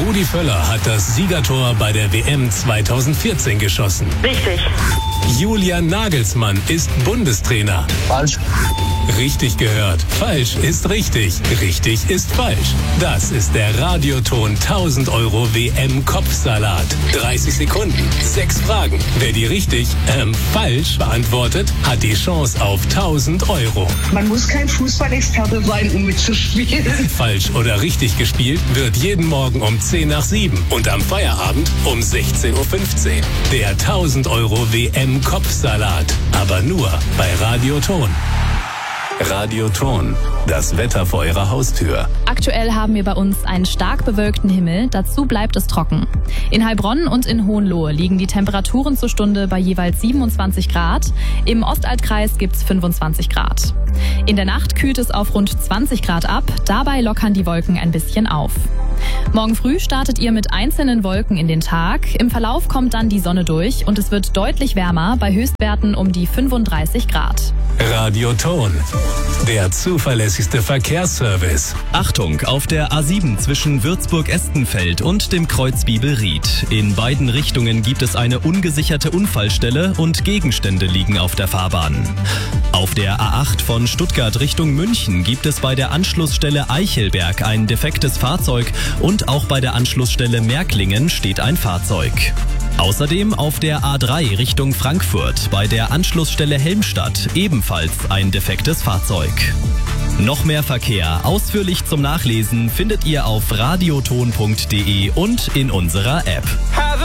Rudi Völler hat das Siegertor bei der WM 2014 geschossen. Richtig. Julian Nagelsmann ist Bundestrainer. Falsch. Richtig gehört. Falsch ist richtig. Richtig ist falsch. Das ist der Radioton 1000 € WM-Kopfsalat. 30 Sekunden, 6 Fragen. Wer die richtig, falsch beantwortet, hat die Chance auf 1000 €. Man muss kein Fußballexperte sein, um mitzuspielen. Falsch oder richtig gespielt wird jeden Morgen um 10 nach 7 und am Feierabend um 16:15 Uhr. Der 1000 € WM-Kopfsalat. Aber nur bei Radioton. Radioton, das Wetter vor Ihrer Haustür. Aktuell haben wir bei uns einen stark bewölkten Himmel, dazu bleibt es trocken. In Heilbronn und in Hohenlohe liegen die Temperaturen zur Stunde bei jeweils 27 Grad. Im Ostaltkreis gibt's 25 Grad. In der Nacht kühlt es auf rund 20 Grad ab, dabei lockern die Wolken ein bisschen auf. Morgen früh startet ihr mit einzelnen Wolken in den Tag. Im Verlauf kommt dann die Sonne durch und es wird deutlich wärmer, bei Höchstwerten um die 35 Grad. Radioton, der zuverlässigste Verkehrsservice. Achtung, auf der A7 zwischen Würzburg-Estenfeld und dem Kreuz Biebelried. In beiden Richtungen gibt es eine ungesicherte Unfallstelle und Gegenstände liegen auf der Fahrbahn. Auf der A8 von Stuttgart Richtung München gibt es bei der Anschlussstelle Eichelberg ein defektes Fahrzeug und auch bei der Anschlussstelle Märklingen steht ein Fahrzeug. Außerdem auf der A3 Richtung Frankfurt bei der Anschlussstelle Helmstadt ebenfalls ein defektes Fahrzeug. Noch mehr Verkehr ausführlich zum Nachlesen findet ihr auf radioton.de und in unserer App.